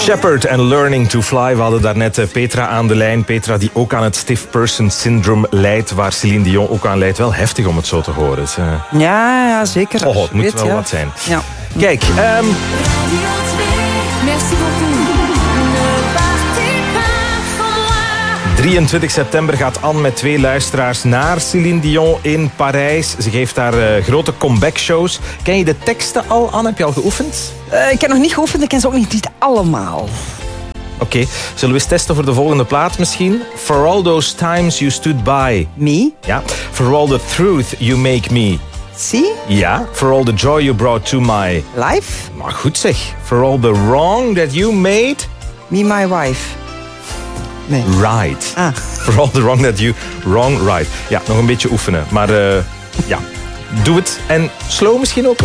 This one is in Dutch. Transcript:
Shepherd en Learning to Fly. We hadden daarnet Petra aan de lijn. Petra die ook aan het Stiff Person Syndrome lijdt, waar Céline Dion ook aan lijdt. Wel heftig om het zo te horen. Ja, zeker. Oh, het moet wel wat zijn. Ja. Kijk, Merci beaucoup. 23 september gaat Anne met 2 luisteraars naar Céline Dion in Parijs. Ze geeft daar grote comeback-shows. Ken je de teksten al, Anne? Heb je al geoefend? Ik heb nog niet geoefend, ik ken ze ook niet allemaal. Oké, zullen we eens testen voor de volgende plaat misschien? For all those times you stood by. Me? Ja. For all the truth you make me. See? Ja. For all the joy you brought to my... Life? Maar goed zeg. For all the wrong that you made... Me, my wife. Nee. Right. Ah. For all the wrong that you... Wrong, right. Ja, nog een beetje oefenen. Maar ja, doe het. En slow misschien ook.